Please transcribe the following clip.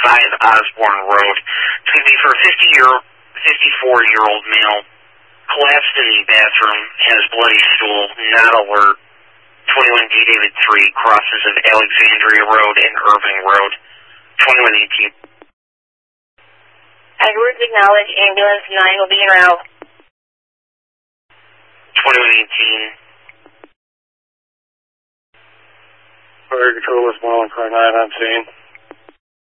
Osborne Road. It's going to be for a 54-year-old male. Collapsed in the bathroom, has bloody stool, not alert. 21D David 3, crosses of Alexandria Road and Irving Road. 2118. Edwards acknowledged, ambulance 9 will be en route. 2118. Fire control is 1 on 9 on scene.